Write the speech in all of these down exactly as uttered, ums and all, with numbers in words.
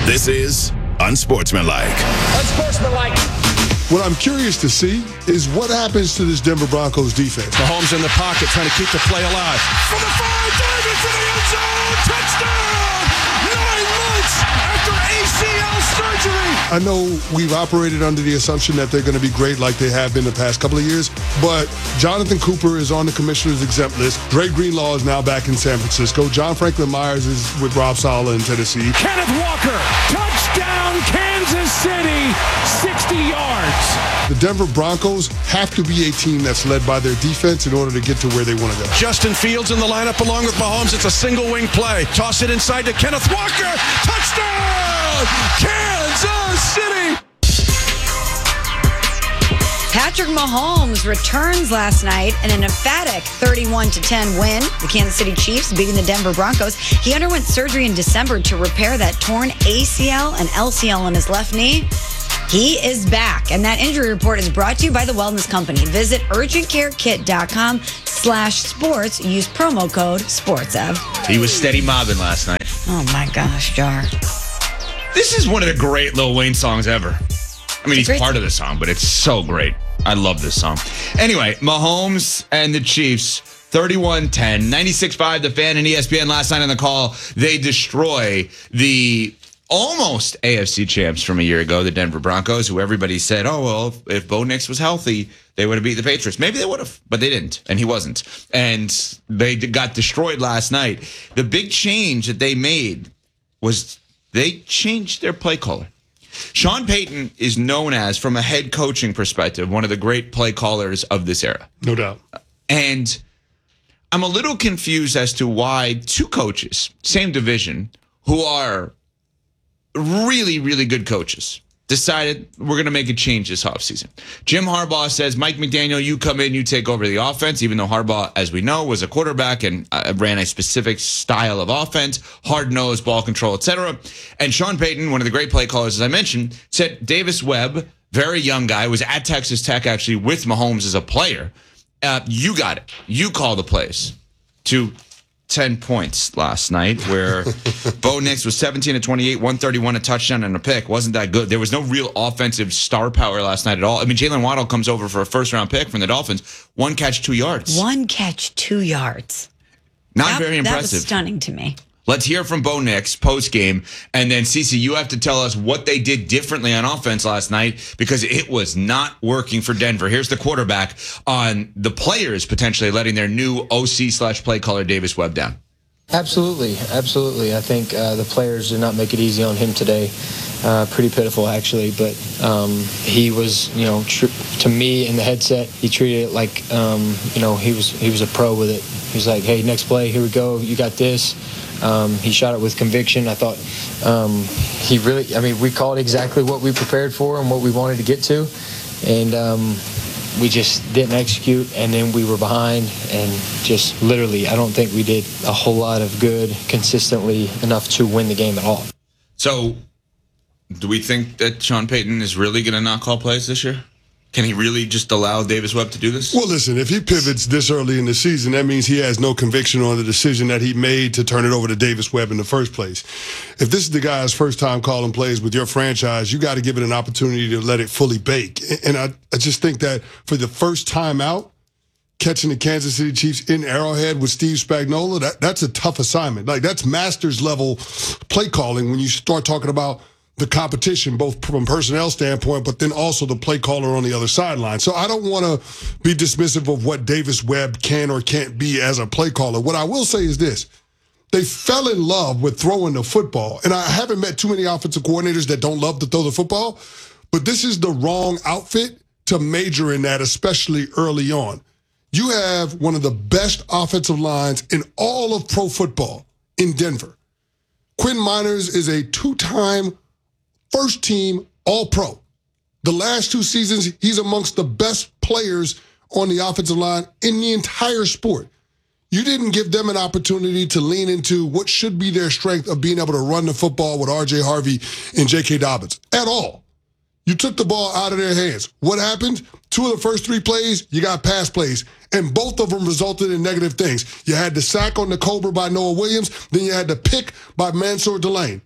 This is Unsportsmanlike. Unsportsmanlike. What I'm curious to see is what happens to this Denver Broncos defense. Mahomes in the pocket trying to keep the play alive. For the five, Davis in the end zone. Touchdown! Nine months after A C L surgery. I know we've operated under the assumption that they're going to be great like they have been the past couple of years, but Jonathan Cooper is on the commissioner's exempt list. Dre Greenlaw is now back in San Francisco. John Franklin Myers is with Rob Saleh in Tennessee. Kenneth Walker, touchdown Kansas City, sixty yards. The Denver Broncos have to be a team that's led by their defense in order to get to where they want to go. Justin Fields in the lineup along with Mahomes. It's a single wing play. Toss it inside to Kenneth Walker. Touchdown! Kansas City! Patrick Mahomes returns last night in an emphatic thirty-one to ten win. The Kansas City Chiefs beating the Denver Broncos. He underwent surgery in December to repair that torn A C L and L C L on his left knee. He is back, and that injury report is brought to you by the Wellness Company. Visit urgentcarekit.com slash sports. Use promo code SportsEv. He was steady mobbing last night. Oh, my gosh, Jar. This is one of the great Lil Wayne songs ever. I mean, he's part of the song, but it's so great. I love this song. Anyway, Mahomes and the Chiefs, thirty-one ten, ninety-six five, The Fan and E S P N last night on the call. They destroy the almost A F C champs from a year ago, the Denver Broncos, who everybody said, oh, well, if, if Bo Nix was healthy, they would have beat the Patriots. Maybe they would have, but they didn't, and he wasn't. And they got destroyed last night. The big change that they made was they changed their play caller. Sean Payton is known as, from a head coaching perspective, one of the great play callers of this era. No doubt. And I'm a little confused as to why two coaches, same division, who are really, really good coaches, decided we're going to make a change this offseason. Jim Harbaugh says, Mike McDaniel, you come in, you take over the offense, even though Harbaugh, as we know, was a quarterback and uh, ran a specific style of offense, hard-nosed, ball control, et cetera. And Sean Payton, one of the great play callers, as I mentioned, said Davis Webb, very young guy, was at Texas Tech actually with Mahomes as a player. Uh, you got it. You call the plays. To ten points last night, where Bo Nix was seventeen to twenty-eight, one thirty-one, a touchdown and a pick. Wasn't that good? There was no real offensive star power last night at all. I mean, Jalen Waddle comes over for a first-round pick from the Dolphins. One catch, two yards. One catch, two yards. Not that, very impressive. That was stunning to me. Let's hear from Bo Nix post-game. And then, Cece, you have to tell us what they did differently on offense last night, because it was not working for Denver. Here's the quarterback on the players potentially letting their new O C slash play caller Davis Webb down. Absolutely. Absolutely. I think uh, the players did not make it easy on him today. Uh, pretty pitiful, actually. But um, he was, you know, tr- to me in the headset, he treated it like, um, you know, he was he was a pro with it. He was like, hey, next play, here we go. You got this. Um, he shot it with conviction. I thought um, he really, I mean, we called exactly what we prepared for and what we wanted to get to. And um, we just didn't execute, and then we were behind. And just literally, I don't think we did a whole lot of good consistently enough to win the game at all. So do we think that Sean Payton is really going to not call plays this year? Can he really just allow Davis Webb to do this? Well, listen, if he pivots this early in the season, that means he has no conviction on the decision that he made to turn it over to Davis Webb in the first place. If this is the guy's first time calling plays with your franchise, you got to give it an opportunity to let it fully bake. And I, I just think that for the first time out, catching the Kansas City Chiefs in Arrowhead with Steve Spagnuolo, that, that's a tough assignment. Like, that's master's level play calling when you start talking about the competition, both from a personnel standpoint, but then also the play caller on the other sideline. So I don't want to be dismissive of what Davis Webb can or can't be as a play caller. What I will say is this. They fell in love with throwing the football. And I haven't met too many offensive coordinators that don't love to throw the football, but this is the wrong outfit to major in that, especially early on. You have one of the best offensive lines in all of pro football in Denver. Quinn Miners is a two-time first team All-Pro. The last two seasons, he's amongst the best players on the offensive line in the entire sport. You didn't give them an opportunity to lean into what should be their strength of being able to run the football with R J Harvey and J K Dobbins at all. You took the ball out of their hands. What happened? Two of the first three plays, you got pass plays, and both of them resulted in negative things. You had the sack on the Cobra by Noah Williams, then you had the pick by Mansour Delane.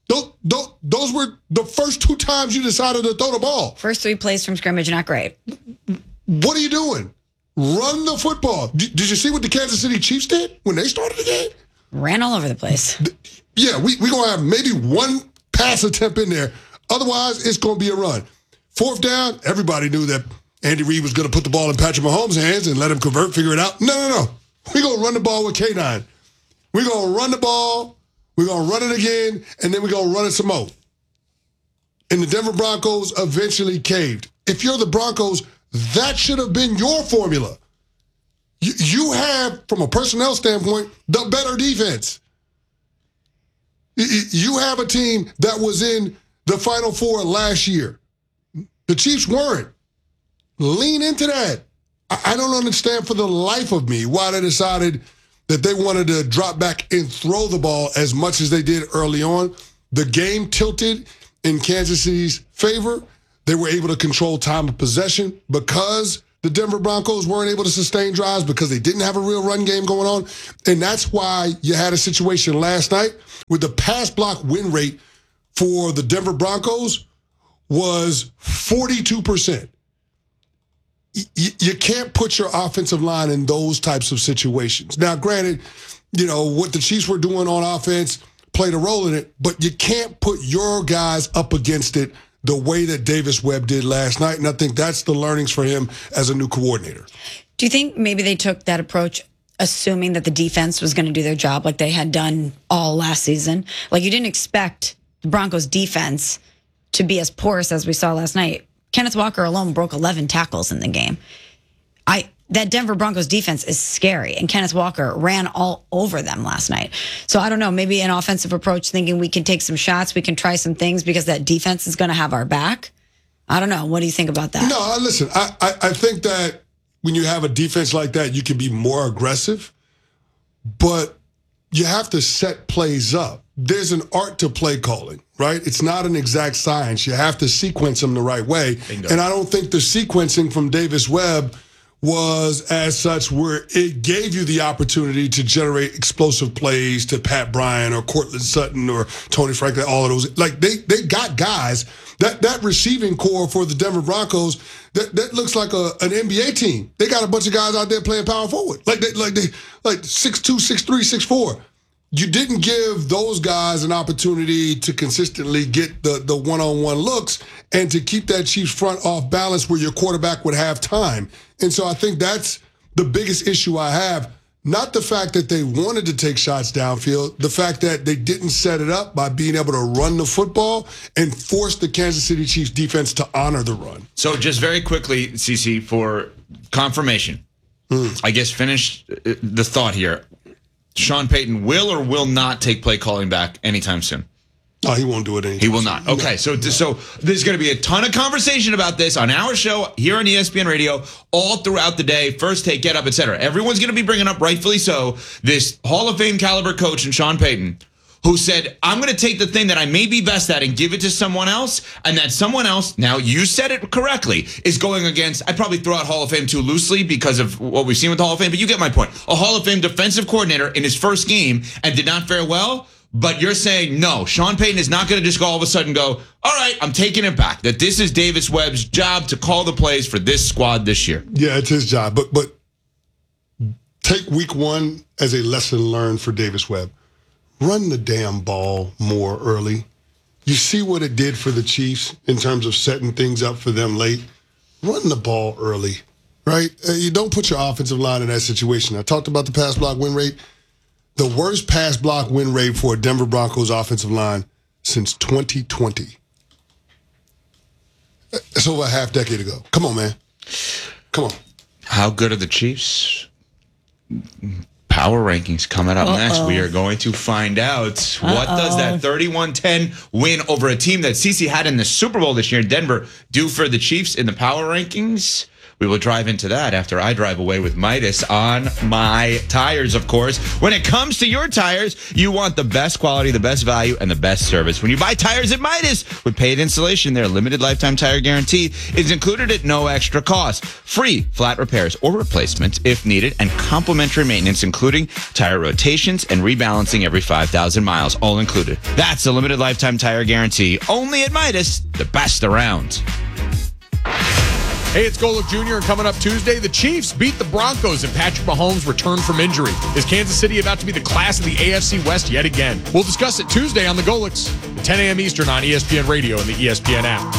Those, those, those were the first two times you decided to throw the ball. First three plays from scrimmage, not great. What are you doing? Run the football. Did, did you see what the Kansas City Chiefs did when they started the game? Ran all over the place. Yeah, we're we going to have maybe one pass attempt in there. Otherwise, it's going to be a run. Fourth down, everybody knew that Andy Reid was going to put the ball in Patrick Mahomes' hands and let him convert, figure it out. No, no, no. We're going to run the ball with K nine. We're going to run the ball. We're going to run it again, and then we're going to run it some more. And the Denver Broncos eventually caved. If you're the Broncos, that should have been your formula. You, you have, from a personnel standpoint, the better defense. You have a team that was in the Final Four last year. The Chiefs weren't. Lean into that. I don't understand for the life of me why they decided that they wanted to drop back and throw the ball as much as they did early on. The game tilted in Kansas City's favor. They were able to control time of possession because the Denver Broncos weren't able to sustain drives because they didn't have a real run game going on. And that's why you had a situation last night where the pass block win rate for the Denver Broncos was forty-two percent. You can't put your offensive line in those types of situations. Now, granted, you know, what the Chiefs were doing on offense played a role in it, but you can't put your guys up against it the way that Davis Webb did last night, and I think that's the learnings for him as a new coordinator. Do you think maybe they took that approach assuming that the defense was going to do their job like they had done all last season? Like, you didn't expect the Broncos' defense to be as porous as we saw last night. Kenneth Walker alone broke eleven tackles in the game. I that Denver Broncos defense is scary, and Kenneth Walker ran all over them last night. So I don't know, maybe an offensive approach, thinking we can take some shots, we can try some things because that defense is going to have our back. I don't know. What do you think about that? No, listen, I, I, I think that when you have a defense like that, you can be more aggressive, but you have to set plays up. There's an art to play calling, right? It's not an exact science. You have to sequence them the right way. Bingo. And I don't think the sequencing from Davis Webb was as such where it gave you the opportunity to generate explosive plays to Pat Bryant or Cortland Sutton or Tony Franklin, all of those. Like, they they got guys. That that receiving core for the Denver Broncos, that, that looks like a, an N B A team. They got a bunch of guys out there playing power forward. Like they like they like six two, six three, six four. You didn't give those guys an opportunity to consistently get the, the one-on-one looks and to keep that Chiefs front off balance where your quarterback would have time. And so I think that's the biggest issue I have. Not the fact that they wanted to take shots downfield, the fact that they didn't set it up by being able to run the football and force the Kansas City Chiefs defense to honor the run. So just very quickly, CeCe, for confirmation, mm. I guess finish the thought here. Sean Payton will or will not take play calling back anytime soon? No, he won't do it anytime He will not. Okay, no. so so there's going to be a ton of conversation about this on our show here on E S P N Radio all throughout the day. First Take, Get Up, et cetera. Everyone's going to be bringing up, rightfully so, this Hall of Fame caliber coach and Sean Payton, who said, I'm going to take the thing that I may be best at and give it to someone else, and that someone else, now you said it correctly, is going against, I'd probably throw out Hall of Fame too loosely because of what we've seen with the Hall of Fame, but you get my point. A Hall of Fame defensive coordinator in his first game and did not fare well, but you're saying, no, Sean Payton is not going to just all of a sudden go, all right, I'm taking it back, that this is Davis Webb's job to call the plays for this squad this year. Yeah, it's his job, but but take week one as a lesson learned for Davis Webb. Run the damn ball more early. You see what it did for the Chiefs in terms of setting things up for them late. Run the ball early, right? Uh, you don't put your offensive line in that situation. I talked about the pass block win rate. The worst pass block win rate for a Denver Broncos offensive line since twenty twenty. It's over a half decade ago. Come on, man. Come on. How good are the Chiefs? Power rankings coming up Uh-oh. next. We are going to find out Uh-oh. what does that thirty-one ten win over a team that CeCe had in the Super Bowl this year in Denver do for the Chiefs in the power rankings. We will drive into that after I drive away with Midas on my tires, of course. When it comes to your tires, you want the best quality, the best value, and the best service. When you buy tires at Midas with paid installation, their limited lifetime tire guarantee is included at no extra cost. Free flat repairs or replacements if needed, and complimentary maintenance, including tire rotations and rebalancing every five thousand miles, all included. That's the limited lifetime tire guarantee. Only at Midas, the best around. Hey, it's Golick Junior and coming up Tuesday, the Chiefs beat the Broncos and Patrick Mahomes returned from injury. Is Kansas City about to be the class of the A F C West yet again? We'll discuss it Tuesday on the Golicks, ten a.m. Eastern on E S P N Radio and the E S P N app.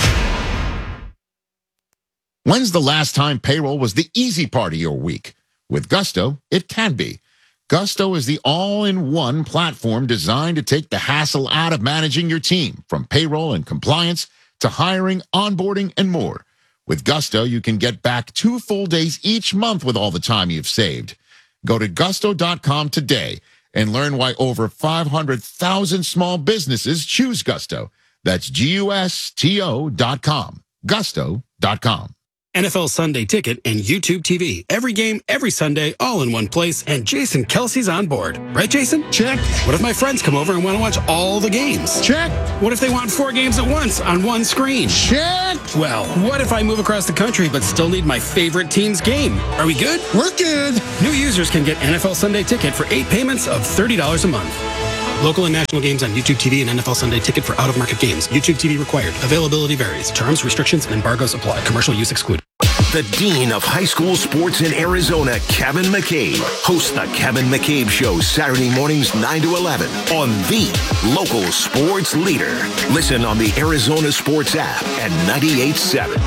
When's the last time payroll was the easy part of your week? With Gusto, it can be. Gusto is the all-in-one platform designed to take the hassle out of managing your team, from payroll and compliance to hiring, onboarding, and more. With Gusto, you can get back two full days each month with all the time you've saved. Go to gusto dot com today and learn why over five hundred thousand small businesses choose Gusto. That's G U S T O dot com. gusto dot com. N F L Sunday Ticket and YouTube T V. Every game, every Sunday, all in one place, and Jason Kelsey's on board. Right, Jason? Check. What if my friends come over and want to watch all the games? Check. What if they want four games at once on one screen? Check. Well, what if I move across the country but still need my favorite team's game? Are we good? We're good. New users can get N F L Sunday Ticket for eight payments of thirty dollars a month. Local and national games on YouTube T V and N F L Sunday Ticket for out-of-market games. YouTube T V required. Availability varies. Terms, restrictions, and embargoes apply. Commercial use excluded. The Dean of High School Sports in Arizona, Kevin McCabe, hosts the Kevin McCabe Show Saturday mornings nine to eleven on the local sports leader. Listen on the Arizona Sports app at ninety-eight point seven.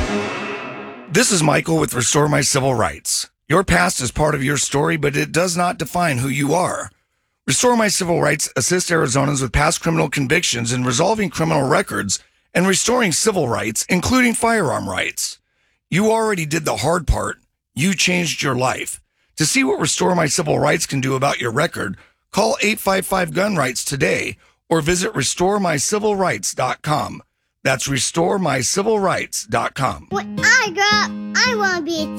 This is Michael with Restore My Civil Rights. Your past is part of your story, but it does not define who you are. Restore My Civil Rights assists Arizonans with past criminal convictions in resolving criminal records and restoring civil rights, including firearm rights. You already did the hard part. You changed your life. To see what Restore My Civil Rights can do about your record, call eight five five gun rights today or visit restore my civil rights dot com. That's restore my civil rights dot com. When I grow up, I want to be a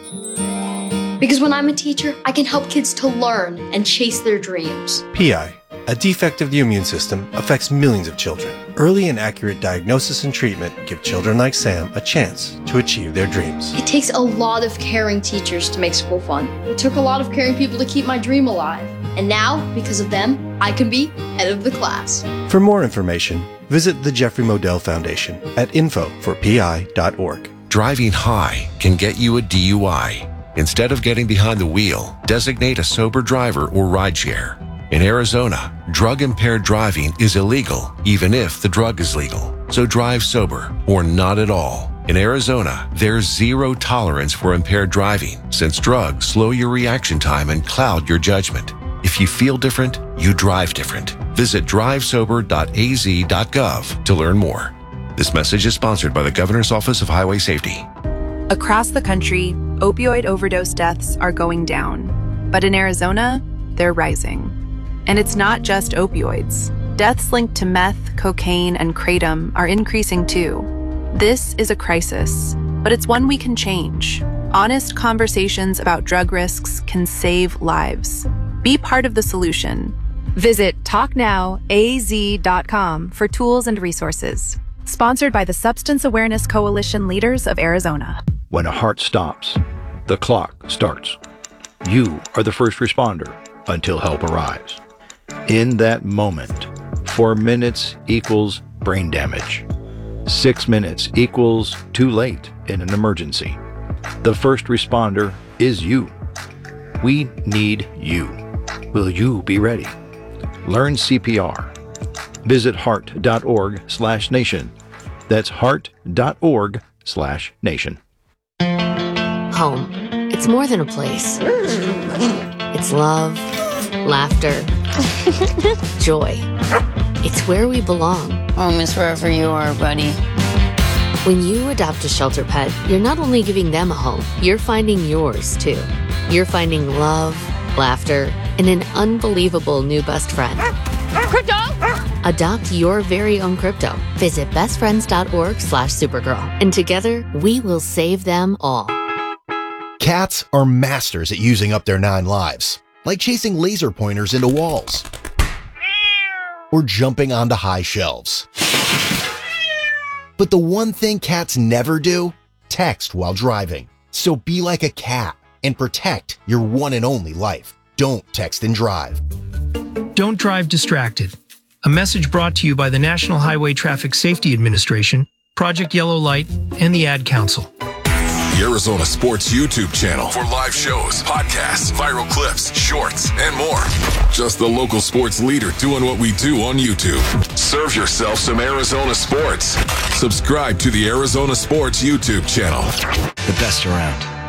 teacher. Because when I'm a teacher, I can help kids to learn and chase their dreams. P I, a defect of the immune system, affects millions of children. Early and accurate diagnosis and treatment give children like Sam a chance to achieve their dreams. It takes a lot of caring teachers to make school fun. It took a lot of caring people to keep my dream alive. And now, because of them, I can be head of the class. For more information, visit the Jeffrey Modell Foundation at info for P I dot org. Driving high can get you a D U I. Instead of getting behind the wheel, designate a sober driver or rideshare. In Arizona, drug-impaired driving is illegal, even if the drug is legal. So drive sober or not at all. In Arizona, there's zero tolerance for impaired driving, since drugs slow your reaction time and cloud your judgment. If you feel different, you drive different. Visit drive sober dot a z dot gov to learn more. This message is sponsored by the Governor's Office of Highway Safety. Across the country, opioid overdose deaths are going down. But in Arizona, they're rising. And it's not just opioids. Deaths linked to meth, cocaine, and kratom are increasing too. This is a crisis, but it's one we can change. Honest conversations about drug risks can save lives. Be part of the solution. Visit talk now a z dot com for tools and resources. Sponsored by the Substance Awareness Coalition Leaders of Arizona. When a heart stops, the clock starts. You are the first responder until help arrives. In that moment, four minutes equals brain damage. Six minutes equals too late in an emergency. The first responder is you. We need you. Will you be ready? Learn C P R. Visit heart dot org slash nation. That's heart dot org slash nation. Home. It's more than a place. It's love, laughter, joy. It's where we belong. Home is wherever you are, buddy. When you adopt a shelter pet, you're not only giving them a home, you're finding yours too. You're finding love, laughter, and an unbelievable new best friend. Crypto! Adopt your very own crypto. Visit bestfriends.org slash Supergirl. And together, we will save them all. Cats are masters at using up their nine lives, like chasing laser pointers into walls or jumping onto high shelves. But the one thing cats never do, text while driving. So be like a cat and protect your one and only life. Don't text and drive. Don't drive distracted. A message brought to you by the National Highway Traffic Safety Administration, Project Yellow Light, and the Ad Council. The Arizona Sports YouTube channel for live shows, podcasts, viral clips, shorts, and more. Just the local sports leader doing what we do on YouTube. Serve yourself some Arizona sports. Subscribe to the Arizona Sports YouTube channel. The best around.